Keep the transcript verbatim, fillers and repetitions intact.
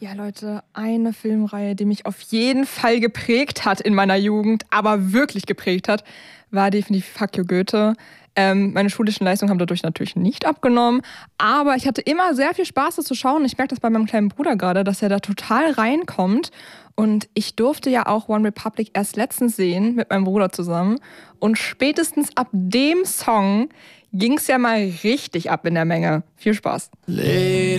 Ja, Leute, eine Filmreihe, die mich auf jeden Fall geprägt hat in meiner Jugend, aber wirklich geprägt hat, war definitiv Fuck You Goethe. Ähm, meine schulischen Leistungen haben dadurch natürlich nicht abgenommen, aber ich hatte immer sehr viel Spaß, das zu schauen. Ich merke das bei meinem kleinen Bruder gerade, dass er da total reinkommt. Und ich durfte ja auch One Republic erst letztens sehen mit meinem Bruder zusammen. Und spätestens ab dem Song ging es ja mal richtig ab in der Menge. Viel Spaß.